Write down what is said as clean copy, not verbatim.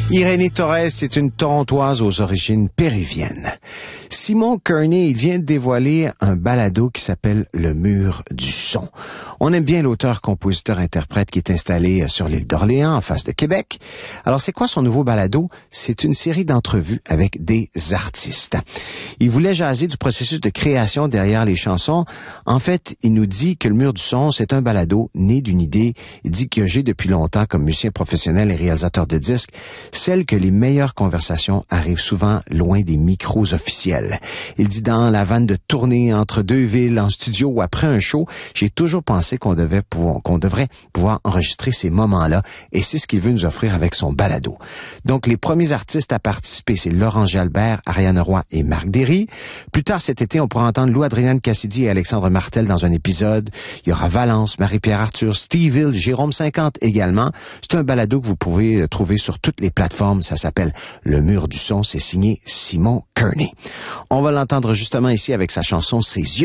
Irénée Torres est une Torontoise aux origines péruviennes. Simon Kearney, il vient de dévoiler un balado qui s'appelle Le Mur du Son. On aime bien l'auteur, compositeur, interprète qui est installé sur l'île d'Orléans, en face de Québec. Alors, c'est quoi son nouveau balado? C'est une série d'entrevues avec des artistes. Il voulait jaser du processus de création derrière les chansons. En fait, il nous dit que Le Mur du Son, c'est un balado né d'une idée. Il dit que j'ai depuis longtemps, comme musicien professionnel et réalisateur de disques, celle que les meilleures conversations arrivent souvent loin des micros officiels. Il dit dans la vanne de tournée entre deux villes, en studio ou après un show, j'ai toujours pensé qu'on devrait pouvoir enregistrer ces moments-là et c'est ce qu'il veut nous offrir avec son balado. Donc, les premiers artistes à participer, c'est Laurent Jalbert, Ariane Roy et Marc Derry. Plus tard cet été, on pourra entendre Lou Adrienne Cassidy et Alexandre Martel dans un épisode. Il y aura Valence, Marie-Pierre Arthur, Steve Hill, Jérôme 50 également. C'est un balado que vous pouvez trouver sur toutes les plateformes. Ça s'appelle Le Mur du Son. C'est signé Simon Kearney. On va l'entendre justement ici avec sa chanson « Ses yeux ».